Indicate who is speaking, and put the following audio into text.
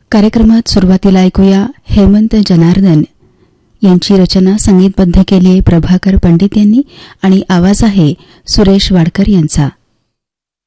Speaker 1: कार्यक्रमात सुरुवातीला ऐकूया हेमंत जनार्दन यांची रचना संगीतबद्ध केली आहे प्रभाकर पंडित यांनी आणि आवाज आहे सुरेश वाडकर यांचा.